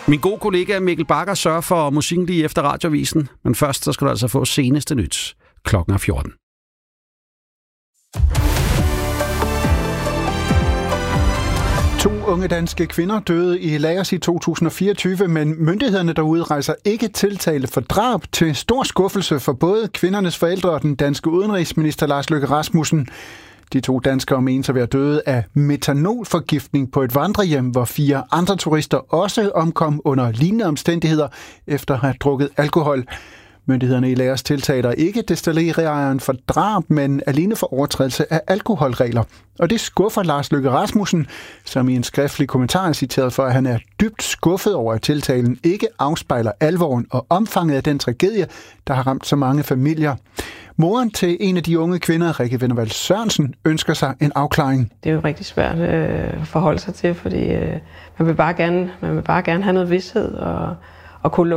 Min gode kollega Mikkel Bakker sørger for musikken lige efter radiovisen, men først så skal du altså få seneste nyt. Klokken er 14. To unge danske kvinder døde i Laos i 2024, men myndighederne derude rejser ikke tiltale for drab, til stor skuffelse for både kvindernes forældre og den danske udenrigsminister Lars Løkke Rasmussen. De to danskere menes at være døde af metanolforgiftning på et vandrehjem, hvor 4 andre turister også omkom under lignende omstændigheder efter at have drukket alkohol. Myndighederne i Laos tiltaler ikke destilleriejeren for drab, men alene for overtrædelse af alkoholregler. Og det skuffer Lars Løkke Rasmussen, som i en skriftlig kommentar er citeret for, at han er dybt skuffet over, at tiltalen ikke afspejler alvoren og omfanget af den tragedie, der har ramt så mange familier. Moren til en af de unge kvinder, Rikke Vennervald Sørensen, ønsker sig en afklaring. Det er jo rigtig svært at forholde sig til, fordi man vil bare gerne have noget vished og kunne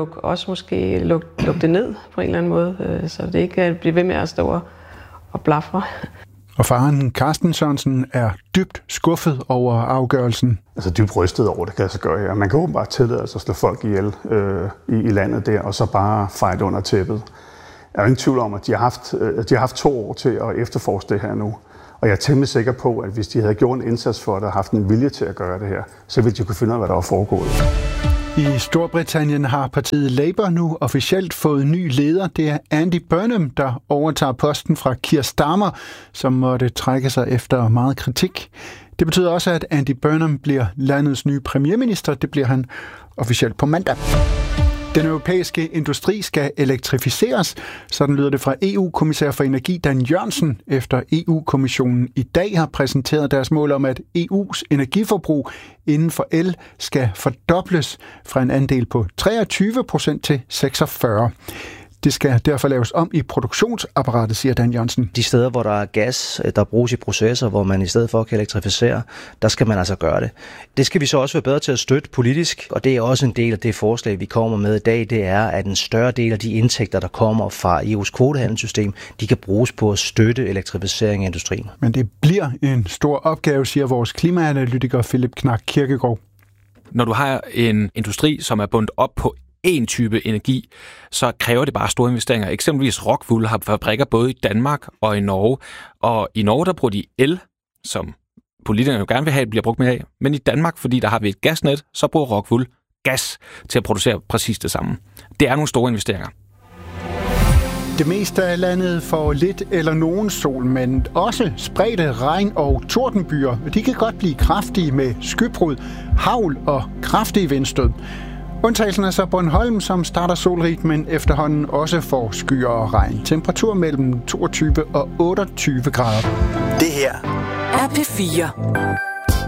lukke det ned på en eller anden måde, så det ikke bliver ved med at stå og blafre. Og faren Carsten Sørensen er dybt skuffet over afgørelsen. Altså dybt rystet over det, kan jeg så gøre. Ja. Man kan åbenbart tillade sig at slå folk ihjel i landet der, og så bare feje det under tæppet. Jeg er ingen tvivl om, at de har haft 2 år til at efterforske det her nu. Og jeg er temmelig sikker på, at hvis de havde gjort en indsats for det og haft en vilje til at gøre det her, så ville de kunne finde ud af, hvad der var foregået. I Storbritannien har partiet Labour nu officielt fået ny leder. Det er Andy Burnham, der overtager posten fra Keir Starmer, som måtte trække sig efter meget kritik. Det betyder også, at Andy Burnham bliver landets nye premierminister. Det bliver han officielt på mandag. Den europæiske industri skal elektrificeres. Sådan lyder det fra EU-kommissær for energi Dan Jørgensen, efter EU-kommissionen i dag har præsenteret deres mål om, at EU's energiforbrug inden for el skal fordobles fra en andel på 23% til 46%. Det skal derfor laves om i produktionsapparatet, siger Dan Jørgensen. De steder, hvor der er gas, der bruges i processer, hvor man i stedet for kan elektrificere, der skal man altså gøre det. Det skal vi så også være bedre til at støtte politisk, og det er også en del af det forslag, vi kommer med i dag, det er, at en større del af de indtægter, der kommer fra EU's kvotehandelssystem, de kan bruges på at støtte elektrificering af industrien. Men det bliver en stor opgave, siger vores klimaanalytiker Philip Knak Kirkegaard. Når du har en industri, som er bundet op på en type energi, så kræver det bare store investeringer. Eksempelvis Rockwool har fabrikker både i Danmark og i Norge. Og i Norge, der bruger de el, som politikerne jo gerne vil have, bliver brugt mere af. Men i Danmark, fordi der har vi et gasnet, så bruger Rockwool gas til at producere præcis det samme. Det er nogle store investeringer. Det meste af landet får lidt eller nogen sol, men også spredte regn- og tordenbyer. De kan godt blive kraftige med skybrud, hagl og kraftige vindstød. Undtagelsen er så Bornholm, som starter solrigt, men efterhånden også får skyer og regn. Temperatur mellem 22 og 28 grader. Det her er P4.